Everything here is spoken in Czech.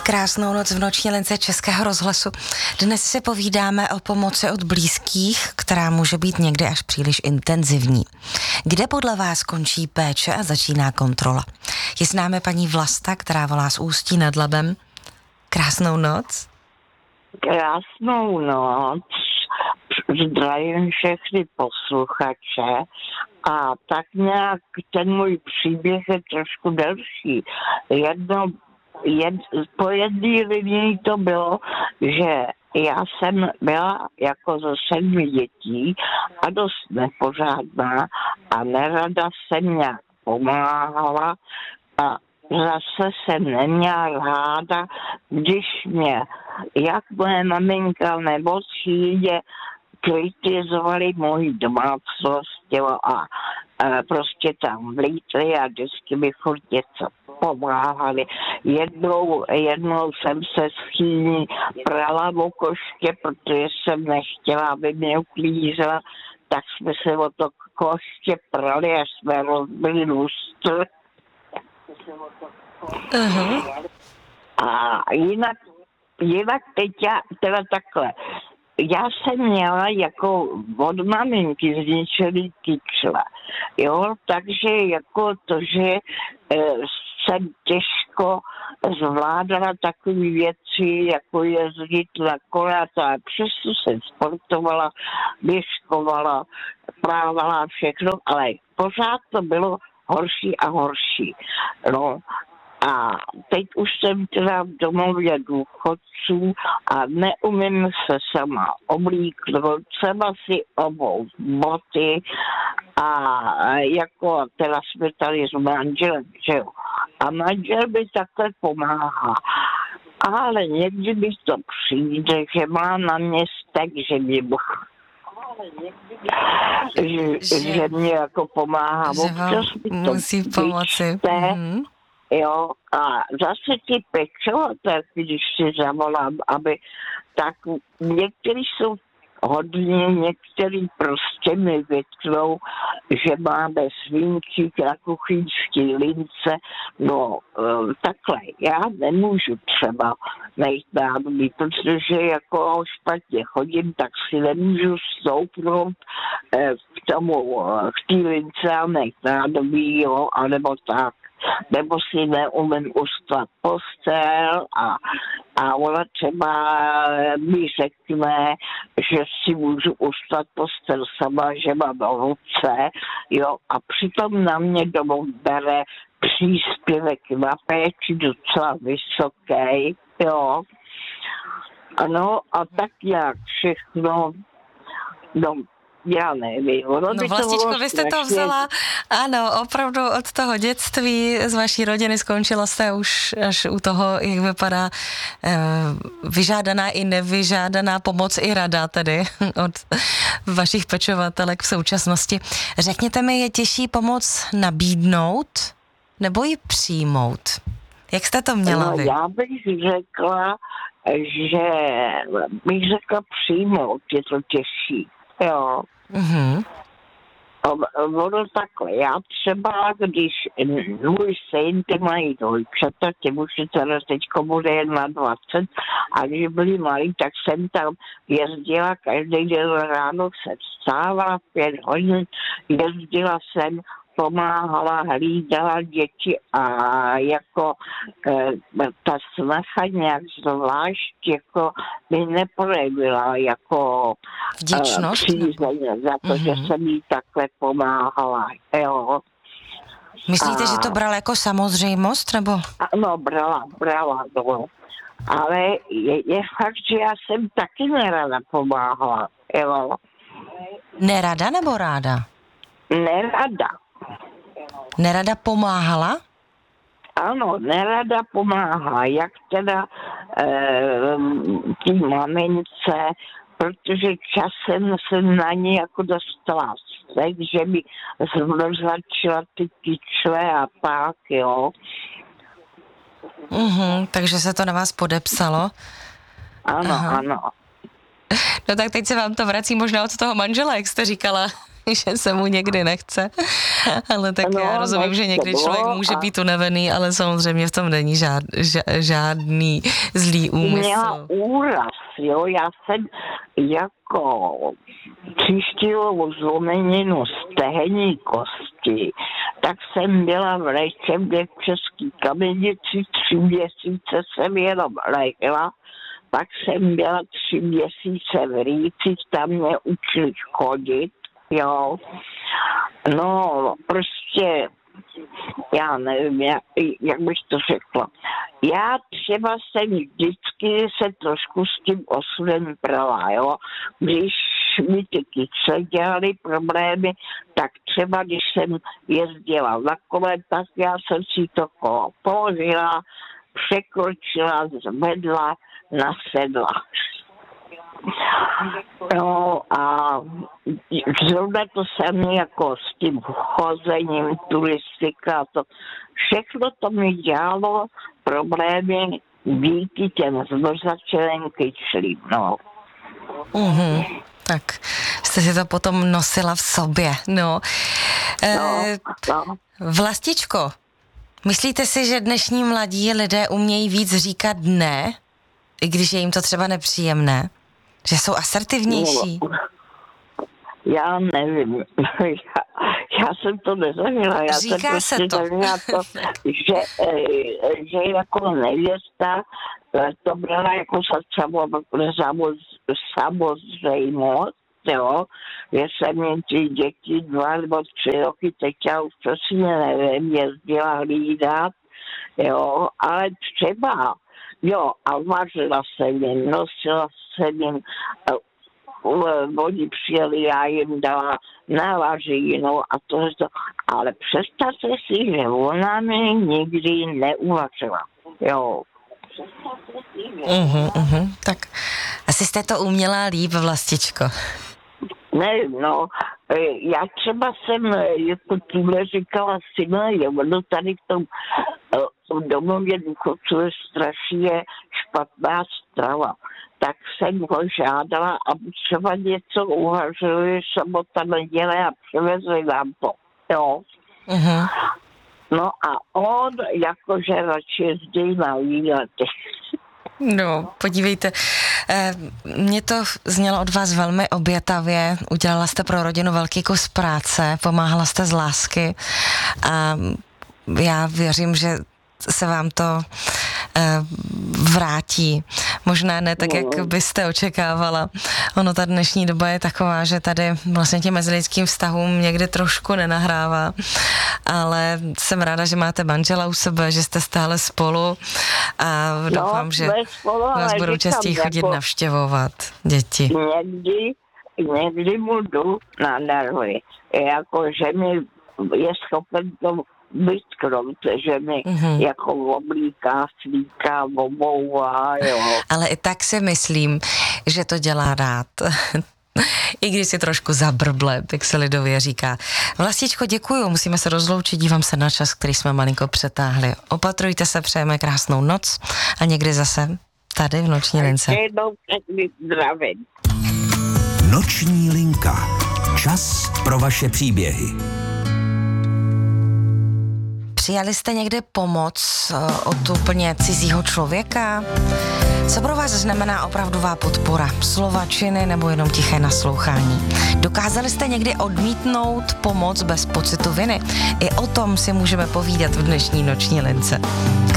Krásnou noc v noční lince Českého rozhlasu. Dnes si povídáme o pomoci od blízkých, která může být někdy až příliš intenzivní. Kde podle vás končí péče a začíná kontrola? Je s námi paní Vlasta, která volá z Ústí nad Labem. Krásnou noc. Krásnou noc. Zdravím všechny posluchače a tak nějak ten můj příběh je trošku delší. Po jedné linii to bylo, že já jsem byla jako ze 7 dětí a dost nepořádná a nerada jsem nějak pomáhala a zase jsem neměla ráda, když mě jak moje maminka nebo třídě kritizovali moji domácnost a prostě tam vlítli a vždycky mi furt něco pomáhali. Jednou jsem se s chýní prala v koště, protože jsem nechtěla, aby mě uklízela, tak jsme se o to koště prali a jsme rozbili lustr. Uh-huh. A jinak teď teda takhle. Já jsem měla jako od maminky zničený kyčle, jo, takže jako to, že jsem těžko zvládala takové věci, jako jezdit na kole a tak. Přesto jsem sportovala, běžkovala, plávala všechno, ale pořád to bylo horší a horší, no. A teď už jsem teda v domově důchodců a neumím se sama oblíknout, třeba si obout boty a jako teda jsme tady s manželem, že jo. A manžel mi takhle pomáhá. Ale někdy mi to přijde, že má na mě stek, že mě že mě jako pomáhá. Občas mi to musí pomoci. Jo, a zase ti pečovatel, když si zavolám, aby tak někteří jsou hodně, některý prostě mi vytknou, že máme svinčík na kuchyňské lince, no takhle, já nemůžu třeba najít nádobí, protože jako špatně chodím, tak si nemůžu stoupnout v té lince a najít nádobí, jo, anebo tak. Nebo si neumím ustvat postel a ona třeba mi řekne, že si můžu ustvat postel sama, že mám ruce, jo, a přitom na mě domů bere příspěvek na péči docela vysoký, jo. Ano, a tak nějak všechno, no, já nevím. No Vlastičko, vy jste to vzala, ano, opravdu od toho dětství z vaší rodiny skončila jste už až u toho, jak vypadá vyžádaná i nevyžádaná pomoc i rada tedy od vašich pečovatelek v současnosti. Řekněte mi, je těžší pomoc nabídnout nebo ji přijmout? Jak jste to měla vy? Já bych řekla, přijmout, je to těžší, jo. Mm-hmm. Ono takhle, já třeba, když můj syn, ty mají dvojčata, ty už teda teďko bude 21, a když byli malí, tak jsem tam jezdila každý den ráno, se vstávala 5 hodin, jezdila jsem, pomáhala, hlídala děti a jako ta snaha nějak zvlášť jako mi neprojevila jako vděčnost přízeň za to, že jsem jí takhle pomáhala, jo. Myslíte, že to brala jako samozřejmost, nebo? No, brala, no. Ale je fakt, že já jsem taky nerada pomáhala, jo. Nerada nebo ráda? Nerada. Nerada pomáhala? Ano, nerada pomáhá, jak teda tý mamince, protože časem jsem na ní jako dostala vztek, že mi zmrzačila ty kyčle a tak, jo. Takže se to na vás podepsalo? Ano, ano. No tak teď se vám to vrací možná od toho manžela, jak jste říkala. že se mu někdy nechce, ale tak No, já rozumím, že někdy člověk může být unavený, ale samozřejmě v tom není žádný zlý úmysl. Měla úraz, jo, já jsem jako příštílovou zlomeninu stehenní kosti, tak jsem byla v léčebně v České Kamenici, 3 měsíce jsem jenom lékla, pak jsem byla 3 měsíce v Lících, tam mě učili chodit, jo. No, prostě, já nevím, jak bych to řekla. Já třeba jsem vždycky se trošku s tím osudem prala, jo. Když mi ty kyčle dělaly problémy, tak třeba když jsem jezdila na kole, tak já jsem si to kolo položila, překročila, zvedla, nasedla. No a zrovna to samé jako s tím chozením, turistika, to všechno to mi dělalo problémy díky těm zmrzačeným kyčlím, no. Tak jste si to potom nosila v sobě, no. Vlastičko, myslíte si, že dnešní mladí lidé umějí víc říkat ne, i když je jim to třeba nepříjemné? Že jsou asertivnější? Já nevím. Já jsem to nezažila. Já Říká jsem prostě se to. zažila to, že jako nevěsta to brala jako samozřejmost, jo, že jsem jen ty děti 2 nebo 3 roky, teď já už přesně nevím, jezdila hlídat, jo, ale třeba, jo, a vařila jsem jim, nosila jsem jim, oni přijeli, já jim dala na vařinu a to, ale představte si, že ona mi nikdy neuvařila, jo. Tak asi jste to uměla líp, Vlastičko. Nevím, no, já třeba jsem, jako tímhle říkala syna, no tady v tom domově důchodců je strašně špatná strava. Tak jsem ho žádala, aby třeba něco uvařili sobota, neděle a přivezli nám to, jo. No a on jakože radši jezdí na výlety. No, podívejte, mě to znělo od vás velmi obětavě, udělala jste pro rodinu velký kus práce, pomáhala jste z lásky a já věřím, že se vám to vrátí. Možná ne tak, jak byste očekávala. Ono, ta dnešní doba je taková, že tady vlastně těm mezilidským vztahům někdy trošku nenahrává, ale jsem ráda, že máte manžela u sebe, že jste stále spolu a doufám, že vás budou častěji chodit jako navštěvovat děti. Někdy mu jdu na nervy, jako že mi je schopen to vytknout, že mi jako oblíká, slíká, obouvá, jo. Ale i tak si myslím, že to dělá rád. I když si trošku zabrble, jak se lidově říká. Vlastičko, děkuju, musíme se rozloučit, dívám se na čas, který jsme malinko přetáhli. Opatrujte se, přejeme krásnou noc a někdy zase tady v Noční lince. Noční linka. Čas pro vaše příběhy. Přijali jste někdy pomoc od úplně cizího člověka? Co pro vás znamená opravdová podpora? Slova, činy nebo jenom tiché naslouchání? Dokázali jste někdy odmítnout pomoc bez pocitu viny? I o tom si můžeme povídat v dnešní Noční lince.